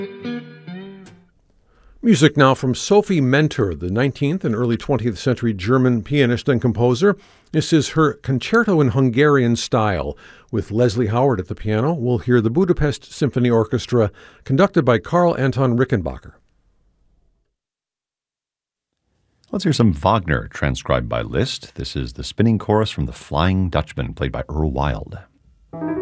Music now from Sophie Mentor, the 19th and early 20th century German pianist and composer. This is her Concerto in Hungarian style. With Leslie Howard at the piano, we'll hear the Budapest Symphony Orchestra, conducted by Karl Anton Rickenbacker. Let's hear some Wagner, transcribed by Liszt. This is the spinning chorus from The Flying Dutchman, played by Earl Wild.